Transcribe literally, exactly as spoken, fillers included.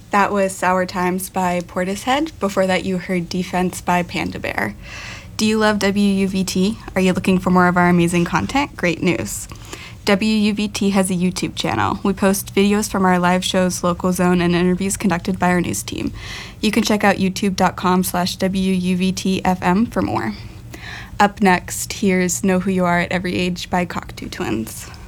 That was Sour Times by Portishead. Before that, you heard Defense by Panda Bear. Do you love W U V T? Are you looking for more of our amazing content? Great news. W U V T has a YouTube channel. We post videos from our live shows, local zone, and interviews conducted by our news team. You can check out youtube.com slash WUVTFM for more. Up next, here's Know Who You Are at Every Age by Cocteau Twins.